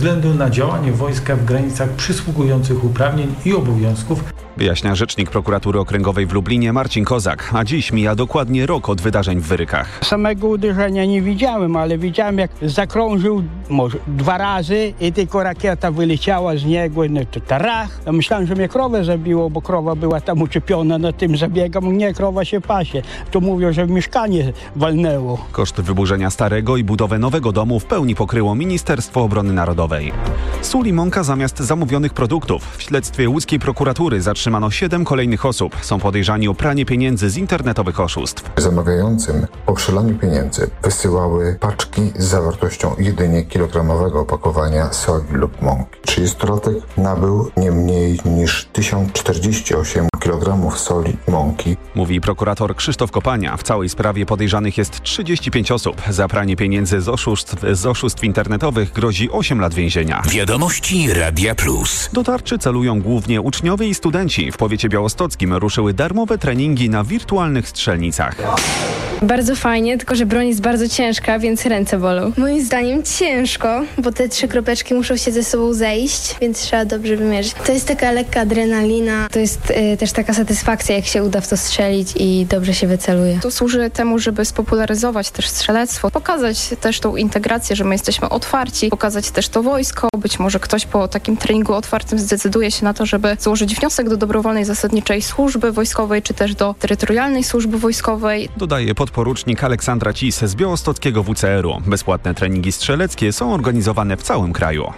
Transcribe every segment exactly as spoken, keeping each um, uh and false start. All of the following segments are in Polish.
względu na działanie wojska w granicach przysługujących uprawnień i obowiązków. Wyjaśnia rzecznik prokuratury okręgowej w Lublinie Marcin Kozak, a dziś mija dokładnie rok od wydarzeń w Wyrykach. Samego uderzenia nie widziałem, ale widziałem, jak zakrążył może dwa razy i tylko rakieta wyleciała z niego, no to tarach. Ja myślałem, że mnie krowę zabiło, bo krowa była tam uczepiona na tym zabiegam. Nie, krowa się pasie. To mówią, że w mieszkanie walnęło. Koszt wyburzenia starego i budowę nowego domu w pełni pokryło Ministerstwo Obrony Narodowej. Sól i mąka zamiast zamówionych produktów. W śledztwie łódzkiej prokuratury zatrzymano siedem kolejnych osób. Są podejrzani o pranie pieniędzy z internetowych oszustw. Zamawiającym po przelaniu pieniędzy wysyłały paczki z zawartością jedynie kilogramowego opakowania soli lub mąki. trzydziestolatek nabył nie mniej niż tysiąc czterdzieści osiem kilogramów soli i mąki. Mówi prokurator Krzysztof Kopania. W całej sprawie podejrzanych jest trzydzieści pięć osób. Za pranie pieniędzy z oszustw, z oszustw internetowych grozi osiem lat więzienia. Wiadomości Radia Plus. Do tarczy celują głównie uczniowie i studenci. W powiecie białostockim ruszyły darmowe treningi na wirtualnych strzelnicach. Bardzo fajnie, tylko że broń jest bardzo ciężka, więc ręce bolą. Moim zdaniem ciężko, bo te trzy kropeczki muszą się ze sobą zejść, więc trzeba dobrze wymierzyć. To jest taka lekka adrenalina. To jest y, też taka satysfakcja, jak się uda w to strzelić i dobrze się wyceluje. To służy temu, żeby spopularyzować też strzelectwo, pokazać też tą integrację, że my jesteśmy otwarci, pokazać też to wojsko. Być może ktoś po takim treningu otwartym zdecyduje się na to, żeby złożyć wniosek do dobrowolnej zasadniczej służby wojskowej, czy też do terytorialnej służby wojskowej. Dodaje podporucznik Aleksandra Cis z białostockiego W C R-u. Bezpłatne treningi strzeleckie są organizowane w całym kraju.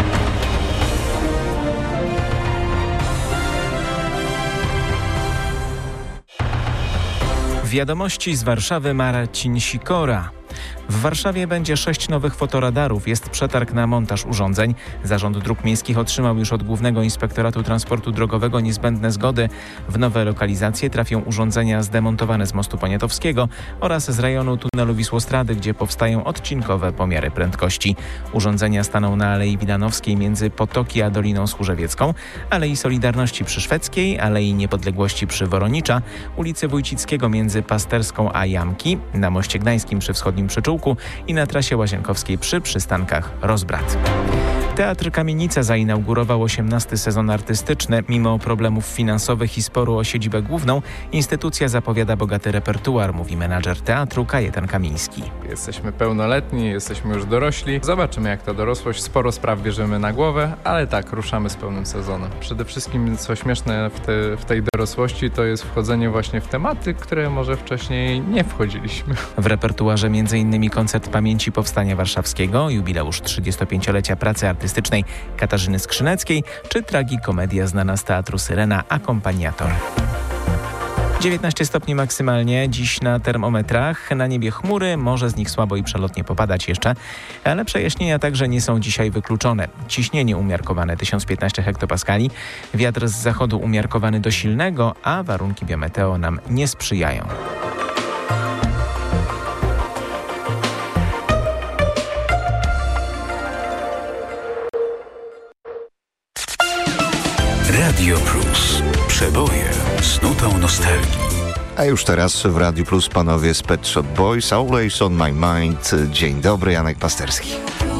Wiadomości z Warszawy Marcin Sikora. W Warszawie będzie sześć nowych fotoradarów. Jest przetarg na montaż urządzeń. Zarząd Dróg Miejskich otrzymał już od Głównego Inspektoratu Transportu Drogowego niezbędne zgody. W nowe lokalizacje trafią urządzenia zdemontowane z mostu Poniatowskiego oraz z rejonu tunelu Wisłostrady, gdzie powstają odcinkowe pomiary prędkości. Urządzenia staną na Alei Wilanowskiej między Potoki a Doliną Służewiecką, Alei Solidarności przy Szwedzkiej, Alei Niepodległości przy Woronicza, ulicy Wójcickiego między Pasterską a Jamki, na Moście Gdańskim przy Wschodnim Przyczółku i na trasie Łazienkowskiej przy przystankach Rozbrat. Teatr Kamienica zainaugurował osiemnasty sezon artystyczny. Mimo problemów finansowych i sporu o siedzibę główną, instytucja zapowiada bogaty repertuar, mówi menadżer teatru Kajetan Kamiński. Jesteśmy pełnoletni, jesteśmy już dorośli. Zobaczymy, jak ta dorosłość. Sporo spraw bierzemy na głowę, ale tak, ruszamy z pełnym sezonem. Przede wszystkim, co śmieszne w, te, w tej dorosłości, to jest wchodzenie właśnie w tematy, które może wcześniej nie wchodziliśmy. W repertuarze m.in. koncert pamięci Powstania Warszawskiego, jubileusz trzydziestopięciolecia pracy artystycznej Katarzyny Skrzyneckiej, czy tragikomedia znana z teatru Syrena Akompaniator. dziewiętnaście stopni maksymalnie dziś na termometrach. Na niebie chmury, może z nich słabo i przelotnie popadać jeszcze, ale przejaśnienia także nie są dzisiaj wykluczone. Ciśnienie umiarkowane tysiąc piętnaście hektopaskali, wiatr z zachodu umiarkowany do silnego, a warunki biometeo nam nie sprzyjają. Radio Plus. Przeboje z nutą nostalgii. A już teraz w Radiu Plus panowie z Pet Shop Boys, Always on my mind. Dzień dobry, Janek Pasterski.